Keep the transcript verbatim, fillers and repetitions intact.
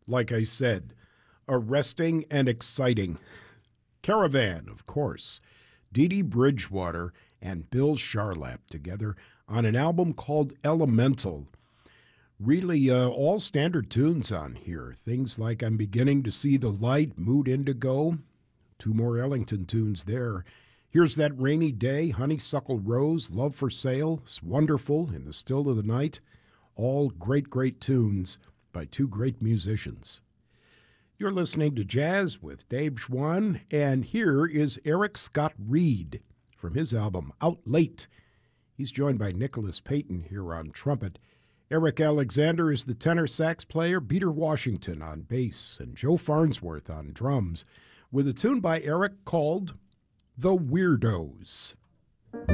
like I said, arresting and exciting. Caravan, of course. Dee Dee Bridgewater and Bill Charlap together on an album called Elemental. Really, uh, all standard tunes on here. Things like I'm Beginning to See the Light, Mood Indigo. Two more Ellington tunes there. Here's That Rainy Day, Honeysuckle Rose, Love for Sale, It's Wonderful, In the Still of the Night. All great, great tunes by two great musicians. You're listening to Jazz with Dave Schwann, and here is Eric Scott Reed from his album Out Late. He's joined by Nicholas Payton here on trumpet. Eric Alexander is the tenor sax player, Peter Washington on bass, and Joe Farnsworth on drums, with a tune by Eric called The Weirdos.